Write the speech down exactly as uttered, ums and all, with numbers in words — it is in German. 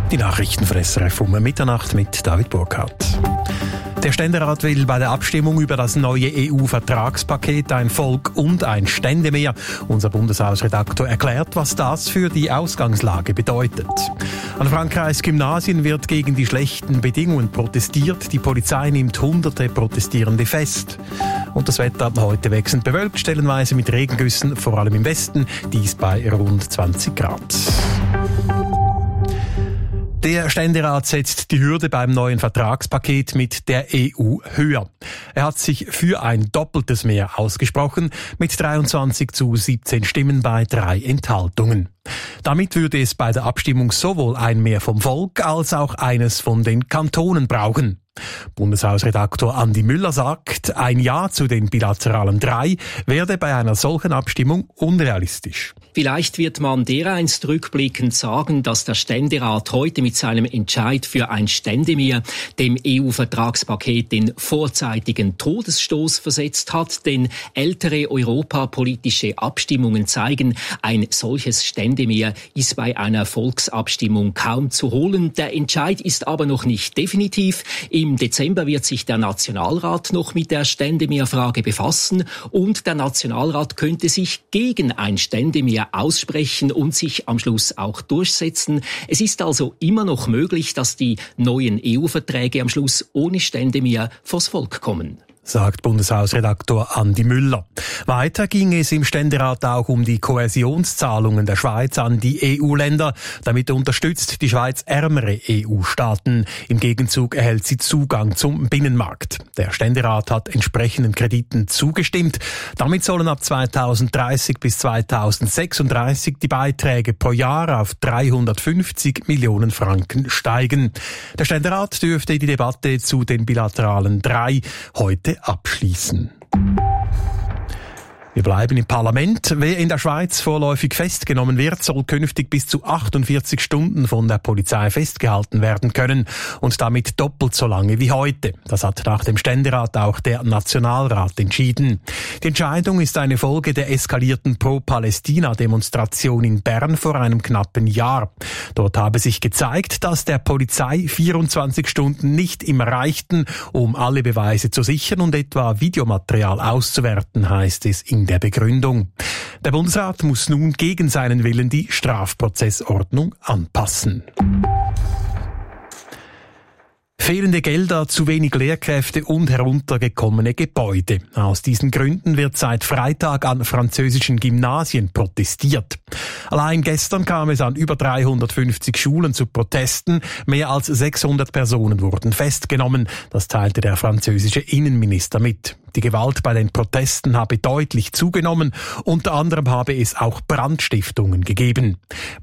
Die Nachrichten von S R F um Mitternacht mit David Burkhardt. Der Ständerat will bei der Abstimmung über das neue E U-Vertragspaket ein Volk und ein Ständemehr. Unser Bundeshausredaktor erklärt, was das für die Ausgangslage bedeutet. An Frankreichs Gymnasien wird gegen die schlechten Bedingungen protestiert. Die Polizei nimmt hunderte Protestierende fest. Und das Wetter heute wechselnd bewölkt, stellenweise mit Regengüssen, vor allem im Westen, dies bei rund zwanzig Grad. Der Ständerat setzt die Hürde beim neuen Vertragspaket mit der E U höher. Er hat sich für ein doppeltes Mehr ausgesprochen, mit dreiundzwanzig zu siebzehn Stimmen bei drei Enthaltungen. Damit würde es bei der Abstimmung sowohl ein Mehr vom Volk als auch eines von den Kantonen brauchen. Bundeshausredaktor Andi Müller sagt, ein Ja zu den bilateralen drei werde bei einer solchen Abstimmung unrealistisch. Vielleicht wird man dereinst rückblickend sagen, dass der Ständerat heute mit seinem Entscheid für ein Ständemehr dem E U-Vertragspaket den vorzeitigen Todesstoß versetzt hat, denn ältere europapolitische Abstimmungen zeigen, ein solches Ständemehr ist bei einer Volksabstimmung kaum zu holen. Der Entscheid ist aber noch nicht definitiv. Im Dezember wird sich der Nationalrat noch mit der Ständemehrfrage befassen und der Nationalrat könnte sich gegen ein Ständemehr aussprechen und sich am Schluss auch durchsetzen. Es ist also immer noch möglich, dass die neuen E U-Verträge am Schluss ohne Ständemehr vors Volk kommen, sagt Bundeshausredaktor Andi Müller. Weiter ging es im Ständerat auch um die Kohäsionszahlungen der Schweiz an die E U-Länder. Damit unterstützt die Schweiz ärmere E U-Staaten. Im Gegenzug erhält sie Zugang zum Binnenmarkt. Der Ständerat hat entsprechenden Krediten zugestimmt. Damit sollen ab zweitausenddreißig bis zweitausendsechsunddreißig die Beiträge pro Jahr auf dreihundertfünfzig Millionen Franken steigen. Der Ständerat dürfte die Debatte zu den bilateralen drei heute abschließen. Wir bleiben im Parlament. Wer in der Schweiz vorläufig festgenommen wird, soll künftig bis zu achtundvierzig Stunden von der Polizei festgehalten werden können und damit doppelt so lange wie heute. Das hat nach dem Ständerat auch der Nationalrat entschieden. Die Entscheidung ist eine Folge der eskalierten Pro-Palästina-Demonstration in Bern vor einem knappen Jahr. Dort habe sich gezeigt, dass der Polizei vierundzwanzig Stunden nicht immer reichten, um alle Beweise zu sichern und etwa Videomaterial auszuwerten, heißt es in der Begründung. Der Bundesrat muss nun gegen seinen Willen die Strafprozessordnung anpassen. Fehlende Gelder, zu wenig Lehrkräfte und heruntergekommene Gebäude. Aus diesen Gründen wird seit Freitag an französischen Gymnasien protestiert. Allein gestern kam es an über dreihundertfünfzig Schulen zu Protesten. Mehr als sechshundert Personen wurden festgenommen. Das teilte der französische Innenminister mit. Die Gewalt bei den Protesten habe deutlich zugenommen. Unter anderem habe es auch Brandstiftungen gegeben.